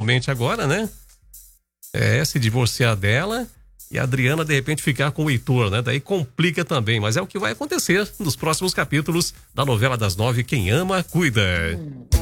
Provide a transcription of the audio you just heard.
eventualmente agora, né? Se divorciar dela e a Adriana de repente ficar com o Heitor, né? Daí complica também, mas é o que vai acontecer nos próximos capítulos da novela das 9, Quem Ama, Cuida.